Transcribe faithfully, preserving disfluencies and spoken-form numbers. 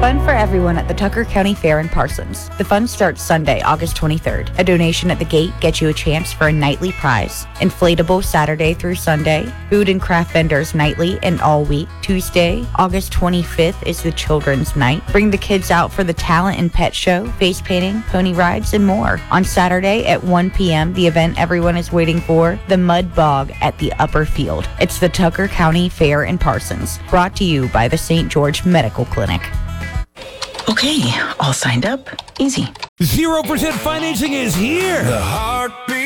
Fun for everyone at the Tucker County Fair in Parsons. The fun starts Sunday, August twenty-third. A donation at the gate gets you a chance for a nightly prize. Inflatable Saturday through Sunday. Food and craft vendors nightly and all week. Tuesday, August twenty-fifth is the Children's Night. Bring the kids out for the talent and pet show, face painting, pony rides, and more. On Saturday at one p.m., the event everyone is waiting for, the Mud Bog at the Upper Field. It's the Tucker County Fair in Parsons. Brought to you by the Saint George Medical Clinic. Okay, all signed up. Easy. zero percent financing is here. The heartbeat.